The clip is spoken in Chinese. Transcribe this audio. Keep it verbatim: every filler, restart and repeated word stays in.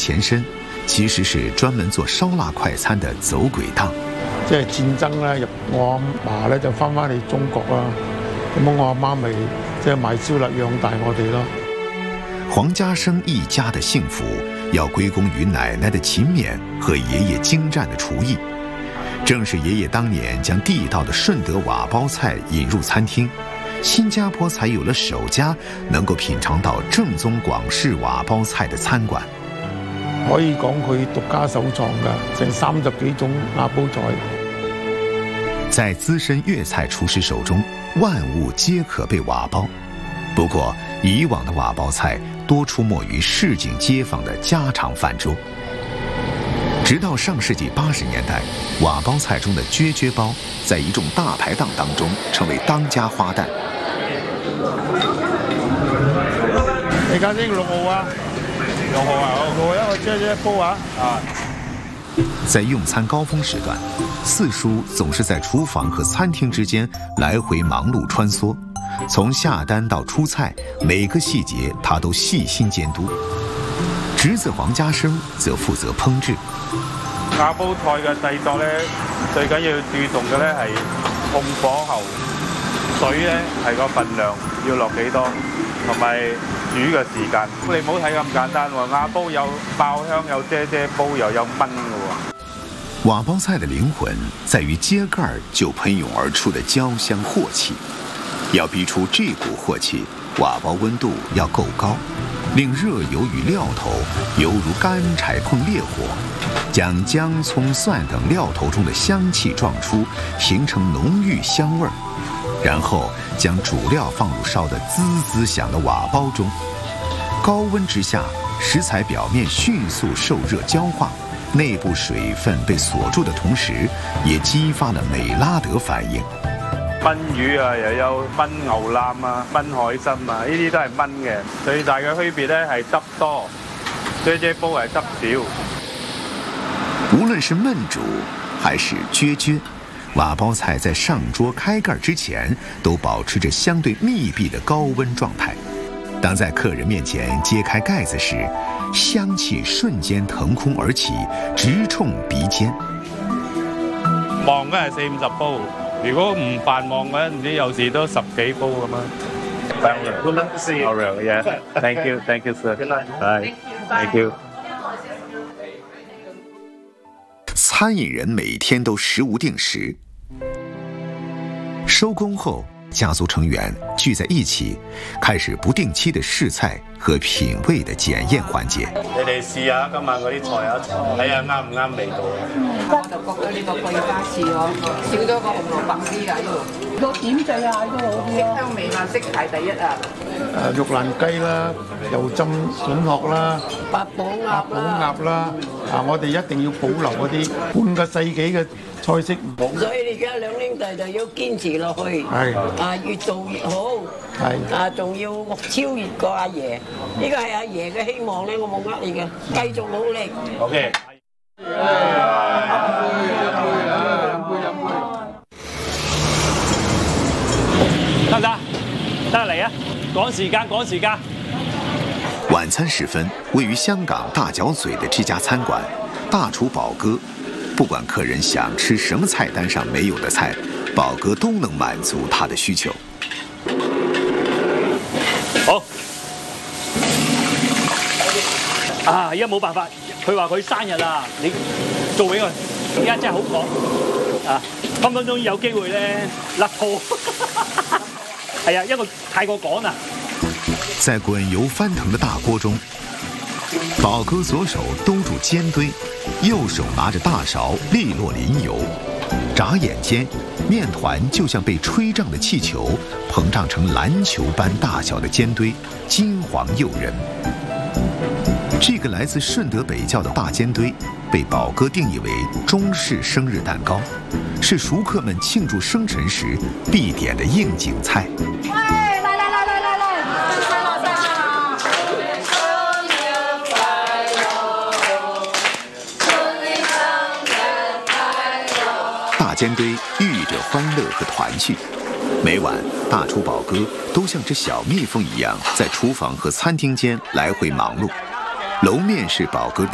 前身其實是專門做燒臘快餐的走鬼檔。 即係戰爭咧，入我阿嫲咧就翻返嚟中國啦，咁我阿媽咪即係賣燒臘養大我哋咯。 黃家生一家的幸福，要歸功於奶奶的勤勉和爺爺精湛的廚藝。正是爺爺當年將地道的順德瓦煲菜引入餐廳，新加坡才有了首家能夠品嘗到正宗廣式瓦煲菜的餐館。 可以講佢獨家首創㗎，成三十幾種瓦煲菜。 在資深粵菜廚師手中，萬物皆可被瓦煲。不過，以往的瓦煲菜多出沒於市井街坊的家常飯桌。直到上世紀八十年代，瓦煲菜中的啫啫煲在一眾大排檔當中成為當家花旦。 你家呢個六號啊？六號啊，六號一個啫啫煲啊！啊。 在用餐高峰時段，四叔總是在廚房和餐廳之間來回忙碌穿梭，從下單到出菜，每個細節他都細心監督。侄子黃家生則負責烹製。 瓦煲菜嘅製作咧，最緊要注重嘅咧係控火候，水咧係個份量要落幾多，同埋煮嘅時間。你唔好睇咁簡單喎，瓦煲有爆香，有啫啫煲，又有燜嘅喎。 瓦煲菜的靈魂在於揭蓋就噴湧而出的焦香鑊氣，要逼出這股鑊氣，瓦煲溫度要夠高，令熱油與料頭猶如乾柴碰烈火，將薑蔥蒜等料頭中的香氣撞出，形成濃郁香味，然後將主料放入燒得滋滋響的瓦煲中，高溫之下，食材表面迅速受熱焦化，內部水分被鎖住的同時，也激發了美拉德反應。 炆魚啊，又有炆牛腩啊，炆海參啊，呢啲都係炆嘅。最大嘅區別咧係汁多，啫啫煲係汁少。 無論是燜煮還是啫啫，瓦煲菜在上桌開蓋之前都保持着相對密閉的高溫狀態。當在客人面前揭開蓋子時，香氣瞬間騰空而起，直衝鼻尖。 忙嘅係四五十煲，如果唔繁忙嘅，唔知有時都十幾煲咁樣。Good luck to see you. Oh, yeah. Thank you, thank you, sir. Good night. Bye. Thank you. 餐飲人每天都食無定時，收工後，家族成員聚在一起，開始不定期的試菜和品味的檢驗環節。 你哋試下今晚嗰啲菜啊，睇下啱唔啱味道啊！ 我就覺得呢個貴家翅咯，少咗個紅蘿蔔絲啊，呢度個點綴蟹都好啲咯，香味啊，色排第一啊！ 誒肉蘭雞啦，油浸筍殼啦， 八寶鴨八寶鴨啦，啊我哋一定要保留嗰啲半個世紀嘅菜式。 所以你而家兩兄弟就要堅持落去， 係啊越做越好，係啊仲要超越過阿爺，呢個係阿爺嘅希望咧，我冇呃你嘅，繼續努力。 OK。 得唔得？得嚟啊！趕時間，趕時間。 晚餐時分，位於香港大角咀的這家餐館，大廚寶哥，不管客人想吃什麼菜單上沒有的菜，寶哥都能滿足他的需求。 好。啊！而家冇辦法，佢話佢生日啊，你做俾佢，而家真係好趕啊！分分鐘有機會咧甩鋪。係啊，因為太過趕啦。 在滾油翻騰的大鍋中，寶哥左手兜住煎堆，右手拿着大勺利落淋油，眨眼間，麵團就像被吹脹的氣球，膨脹成籃球般大小的煎堆，金黃誘人。這個來自順德北窖的大煎堆，被寶哥定義為中式生日蛋糕，是熟客們慶祝生辰時必點的應景菜。 喂，來來來來來來，快樂生日！ 大煎堆寓意着歡樂和團聚。每晚，大廚寶哥都像隻小蜜蜂一樣，在廚房和餐廳間來回忙碌。樓面是寶哥的